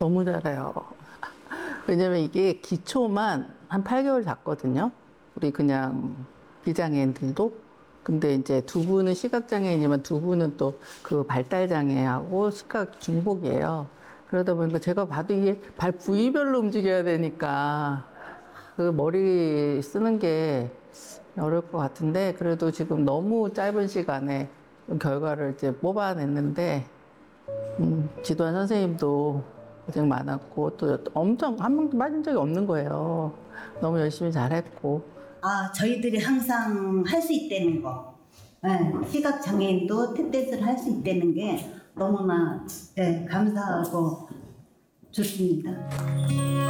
너무 잘해요. 왜냐면 이게 기초만 한 8개월 잤거든요. 우리 그냥 비장애인들도. 근데 이제 두 분은 시각장애인이지만 두 분은 또 그 발달장애하고 시각 중복이에요. 그러다 보니까 제가 봐도 이게 발 부위별로 움직여야 되니까 그 머리 쓰는 게 어려울 것 같은데 그래도 지금 너무 짧은 시간에 결과를 이제 뽑아냈는데 지도한 선생님도 고생 많았고 또 엄청 한 번도 빠진 적이 없는 거예요. 너무 열심히 잘했고. 저희들이 항상 할 수 있다는 거. 네, 시각장애인도 탭댄스를 할 수 있다는 게 너무나 감사하고 좋습니다.